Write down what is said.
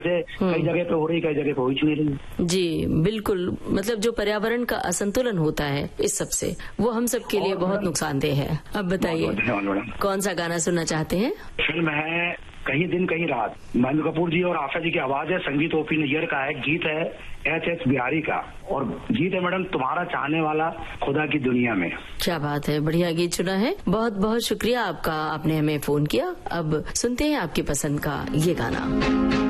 कई जगह पे हो रही, कई जगह पे हो ही नहीं रही। जी बिल्कुल, मतलब जो पर्यावरण का असंतुलन होता है इस सब से, वो हम सब के लिए बहुत नुकसानदेह है। अब बताइए कौन सा गाना सुनना चाहते हैं? फिल्म है कहीं दिन कहीं रात, महेंद्र कपूर जी और आशा जी की आवाज है, संगीत ओपी नैयर का है, गीत है एच बिहारी का, और गीत है मैडम तुम्हारा चाहने वाला खुदा की दुनिया में। क्या बात है, बढ़िया गीत चुना है। बहुत बहुत शुक्रिया आपका, आपने हमें फोन किया। अब सुनते हैं आपकी पसंद का ये गाना।